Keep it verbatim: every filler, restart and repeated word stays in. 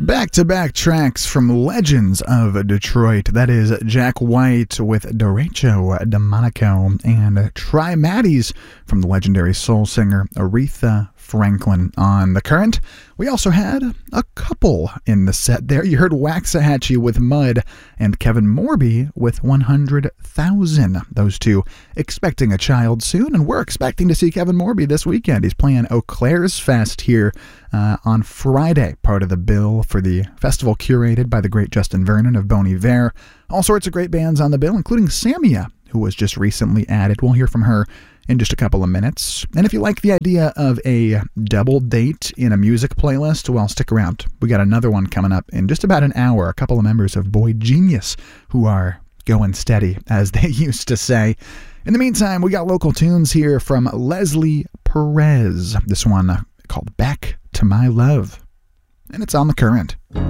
Back-to-back tracks from legends of Detroit. That is Jack White with Derecho de Monaco and Tri Matties from the legendary soul singer Aretha Franklin. On The Current, we also had a couple in the set there. You heard Waxahachie with Mud and Kevin Morby with one hundred thousand. Those two expecting a child soon, and we're expecting to see Kevin Morby this weekend. He's playing Eau Claire's Fest here uh, on Friday, part of the bill for the festival curated by the great Justin Vernon of Bon Iver. All sorts of great bands on the bill, including Samia, who was just recently added. We'll hear from her in just a couple of minutes. And if you like the idea of a double date in a music playlist, well, stick around. We got another one coming up in just about an hour. A couple of members of Boy Genius who are going steady, as they used to say. In the meantime, we got local tunes here from Leslie Perez. This one called Back to My Love. And it's on The Current.